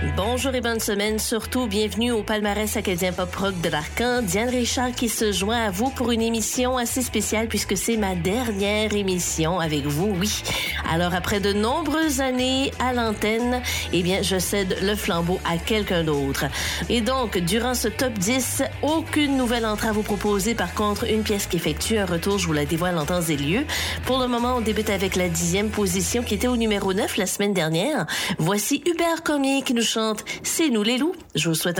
Bonjour et bonne semaine. Surtout, bienvenue au palmarès acadien pop-rock de l'Arcan. Diane Richard qui se joint à vous pour une émission assez spéciale puisque c'est ma dernière émission avec vous, oui. Alors, après de nombreuses années à l'antenne, eh bien, je cède le flambeau à quelqu'un d'autre. Et donc, durant ce top 10, aucune nouvelle entrée à vous proposer. Par contre, une pièce qui effectue un retour, je vous la dévoile en temps et lieu. Pour le moment, on débute avec la 10e position qui était au numéro 9 la semaine dernière. Voici Hubert Cormier qui nous chante « C'est nous les loups ». Je vous souhaite